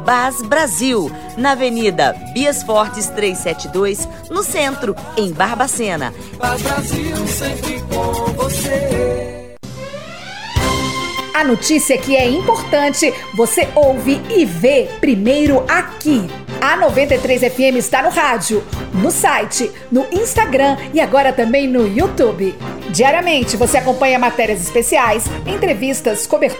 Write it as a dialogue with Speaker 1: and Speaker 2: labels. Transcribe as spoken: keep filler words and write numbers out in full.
Speaker 1: Bas Brasil, na Avenida Bias Fortes trezentos e setenta e dois, no centro, em Barbacena.
Speaker 2: Bas Brasil, sempre com você.
Speaker 3: A notícia que é importante, você ouve e vê primeiro aqui. A noventa e três F M está no rádio, no site, no Instagram e agora também no YouTube. Diariamente você acompanha matérias especiais, entrevistas, cobertura